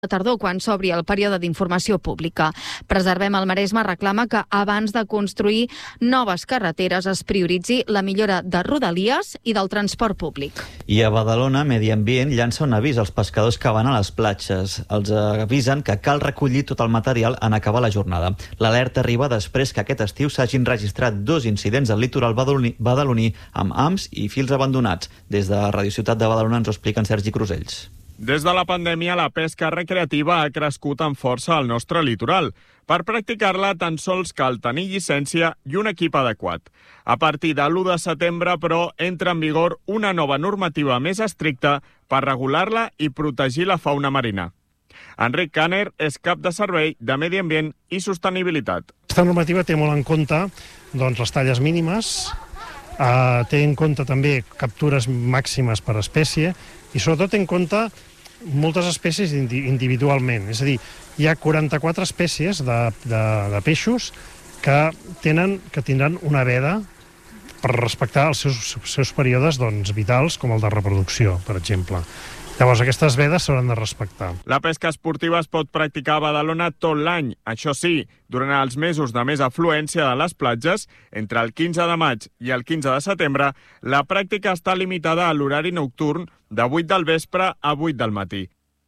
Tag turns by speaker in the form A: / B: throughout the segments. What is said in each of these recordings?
A: la tardor, quan s'obri el període d'informació pública. Preservem el Maresme reclama que abans de construir noves carreteres es prioritzi la millora de rodalies i del transport públic.
B: I a Badalona, Medi Ambient llança un avís als pescadors que van a les platges. Els avisen que cal recollir tot el material en acabar la jornada. L'alerta arriba després que aquest estiu s'hagin registrat 2 incidents al litoral badaloní amb hams i fils abandonats. Des de Radio Ciutat de Badalona ens ho explica en Sergi Crusells.
C: Des de la pandèmia, la pesca recreativa ha crescut amb força al nostre litoral. Per practicar-la, tan sols cal tenir llicència i un equip adequat. A partir de l'1 de setembre, però, entra en vigor una nova normativa més estricta per regular-la i protegir la fauna marina. Enric Kanner és cap de servei de Medi Ambient i Sostenibilitat.
D: Aquesta normativa té molt en compte les talles mínimes, té en compte també captures màximes per espècie i sobretot té en compte moltes espècies individualment. És a dir, hi ha 44 espècies de peixos que tindran una veda per respectar els seus períodes vitals, com el de reproducció, per exemple. Llavors, aquestes vedes s'hauran de respectar.
C: La pesca esportiva es pot practicar a Badalona tot l'any. Això sí, durant els mesos de més afluència de les platges, entre el 15 de maig i el 15 de setembre, la pràctica està limitada a l'horari nocturn de 8 del vespre a 8 del matí.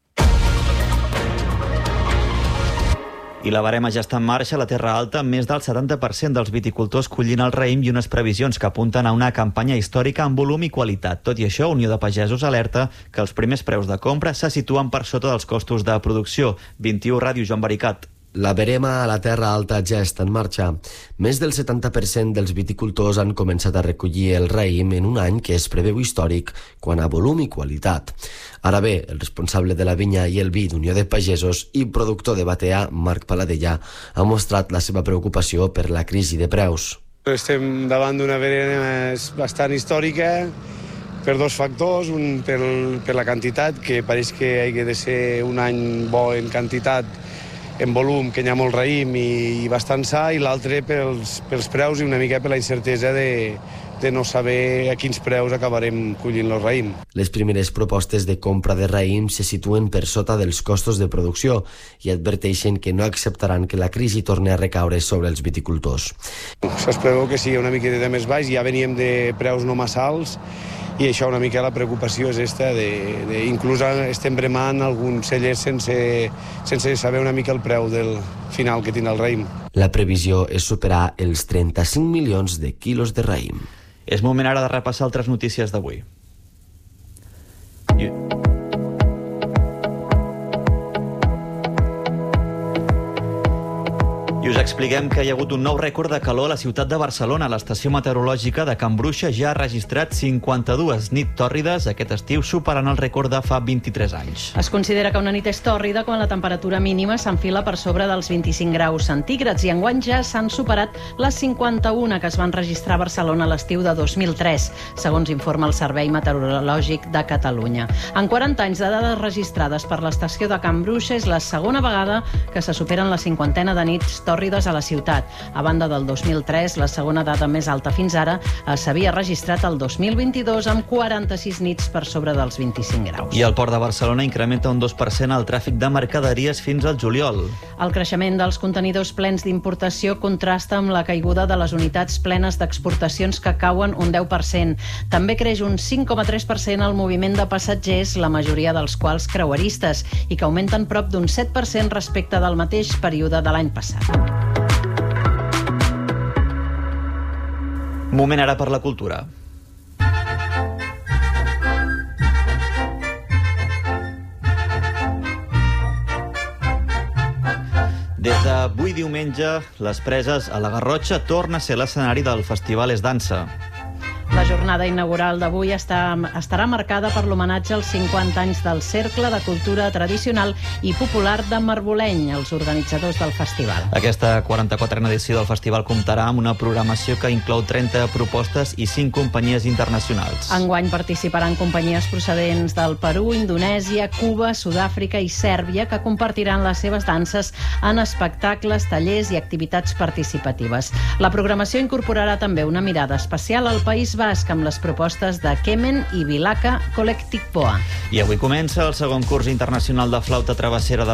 B: I la barema ja està en marxa a la Terra Alta, amb més del 70% dels viticultors collint el raïm i unes previsions que apunten a una campanya històrica en volum i qualitat. Tot i això, Unió de Pagesos alerta que els primers preus de compra se situen per sota dels costos de producció. 21 Ràdio, Joan Baricat.
E: La verema a la Terra Alta ja està en marxa. Més del 70% dels viticultors han començat a recollir el raïm en un any que es preveu històric quant a volum i qualitat. Ara bé, el responsable de la vinya i el vi d'Unió de Pagesos i productor de Batea, Marc Paladella, ha mostrat la seva preocupació per la crisi de preus.
F: Estem davant d'una verema bastant històrica per 2 factors. Un per la quantitat, que pareix que hagi de ser un any bo en quantitat, en volum, que hi ha molt raïm i bastant sa, i l'altre pels preus i una mica per la incertesa de no saber a quins preus acabarem collint el raïm.
E: Les primeres propostes de compra de raïm se situen per sota dels costos de producció i adverteixen que no acceptaran que la crisi torni a recaure sobre els viticultors.
F: Es preveu que sigui una miqueta més baix, ja veníem de preus no massa alts, i això una mica la preocupació és esta, inclús estem bremant alguns cellers sense saber una mica el preu del final que tindrà el raïm.
E: La previsió és superar els 35 milions de quilos de raïm.
B: És moment ara de repassar altres notícies d'avui. I us expliquem que hi ha hagut un nou rècord de calor a la ciutat de Barcelona. L'estació meteorològica de Can Bruixa ja ha registrat 52 nits tòrrides aquest estiu, superant el rècord de fa 23 anys.
G: Es considera que una nit és tòrrida quan la temperatura mínima s'enfila per sobre dels 25 graus centígrads i enguany ja s'han superat les 51 que es van registrar a Barcelona a l'estiu de 2003, segons informa el Servei Meteorològic de Catalunya. En 40 anys de dades registrades per l'estació de Can Bruixa és la segona vegada que se superen la cinquantena de nits tòrrides a la ciutat. A banda del 2003, la segona data més alta fins ara s'havia registrat el 2022 amb 46 nits per sobre dels 25 graus.
B: I el Port de Barcelona incrementa un 2% el tràfic de mercaderies fins al juliol.
G: El creixement dels contenidors plens d'importació contrasta amb la caiguda de les unitats plenes d'exportacions que cauen un 10%. També creix un 5,3% el moviment de passatgers, la majoria dels quals creueristes, i que augmenten prop d'un 7% respecte del mateix període de l'any passat.
B: Moment ara per la cultura. Des d'avui diumenge, les Preses a la Garrotxa torna a ser l'escenari del Festival Es Dansa.
G: La jornada inaugural d'avui estarà marcada per l'homenatge als 50 anys del Cercle de Cultura Tradicional i Popular de Marboleny, els organitzadors del festival.
B: Aquesta 44a edició del festival comptarà amb una programació que inclou 30 propostes i 5 companyies internacionals.
G: Enguany participaran companyies procedents del Perú, Indonèsia, Cuba, Sud-àfrica i Sèrbia, que compartiran les seves danses en espectacles, tallers i activitats participatives. La programació incorporarà també una mirada especial al País Basc, Basc amb les propostes de Kemen i Vilaka Collectic Poa.
B: I avui comença el segon curs internacional de flauta travessera de